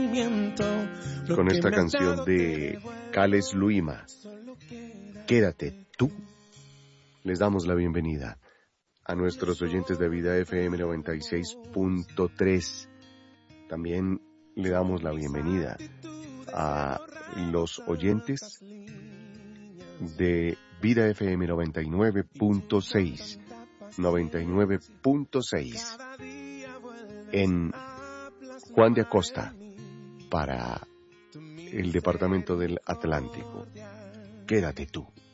con esta canción de Cales Luima, Quédate tú. Les damos la bienvenida a nuestros oyentes de Vida FM 96.3. También le damos la bienvenida a los oyentes de Vida FM 99.6 en Juan de Acosta para el departamento del Atlántico. Quédate tú.